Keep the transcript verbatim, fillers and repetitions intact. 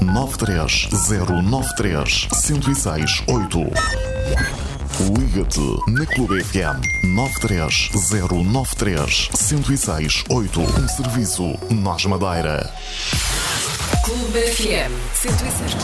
nove três zero nove três, um zero seis oito. Liga-te na Clube F M nove três zero nove três, um zero seis oito. Um serviço Nós Madeira. Clube F M cento e seis ponto